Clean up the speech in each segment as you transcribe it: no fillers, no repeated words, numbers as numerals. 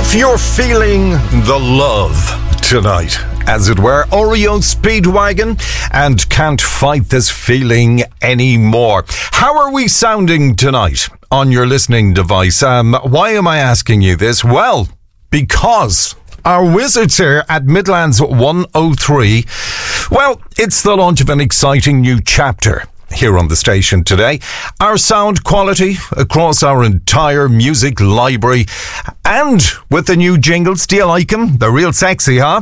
If you're feeling the love tonight, as it were, Oreo Speedwagon, and can't fight this feeling anymore. How are we sounding tonight on your listening device? Why am I asking you this? Well, because our wizards here at Midlands 103, well, it's the launch of an exciting new chapter here on the station today. Our sound quality across our entire music library, and with the new jingles, do you like them? They're real sexy, huh?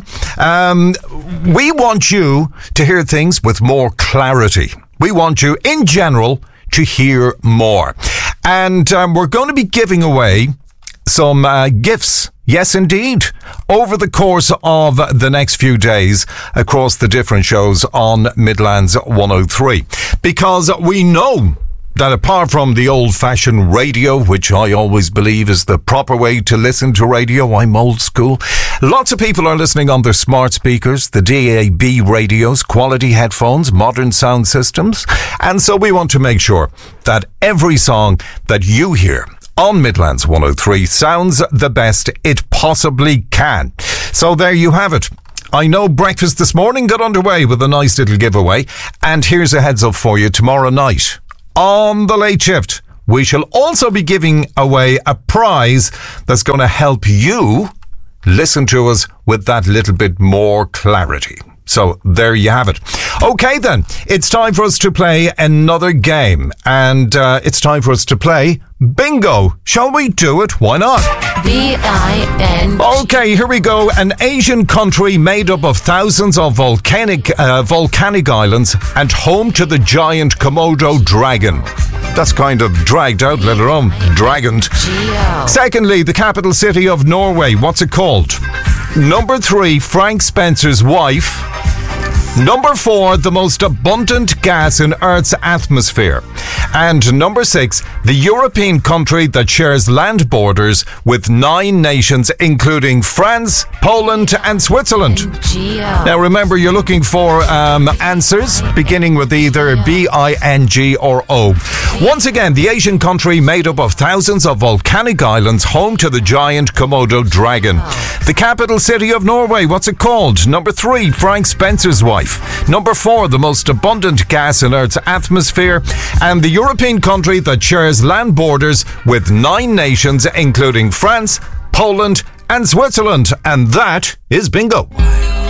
We want you to hear things with more clarity. We want you, in general, to hear more. And we're going to be giving away some gifts. Yes, indeed. Over the course of the next few days across the different shows on Midlands 103. Because we know that apart from the old-fashioned radio, which I always believe is the proper way to listen to radio, I'm old school, lots of people are listening on their smart speakers, the DAB radios, quality headphones, modern sound systems. And so we want to make sure that every song that you hear on Midlands 103 sounds the best it possibly can. So there you have it. I know breakfast this morning got underway with a nice little giveaway, and here's a heads up for you. Tomorrow night on the Late Shift, we shall also be giving away a prize that's going to help you listen to us with that little bit more clarity. So there you have it. Okay then, it's time for us to play another game, and it's time for us to play Bingo. Shall we do it? Why not? B-I-N. Okay, here we go. An Asian country made up of thousands of volcanic islands and home to the giant Komodo dragon. That's kind of dragged out, let alone dragoned. Secondly, the capital city of Norway. What's it called? Number 3, Frank Spencer's wife. Number 4, the most abundant gas in Earth's atmosphere. And number 6, the European country that shares land borders with 9 nations, including France, Poland and Switzerland. Now remember, you're looking for answers beginning with either B-I-N-G or O. Once again, the Asian country made up of thousands of volcanic islands, home to the giant Komodo dragon. The capital city of Norway, what's it called? Number 3, Frank Spencer's wife. Number 4, the most abundant gas in Earth's atmosphere. And the European country that shares land borders with 9 nations, including France, Poland and Switzerland. And that is bingo.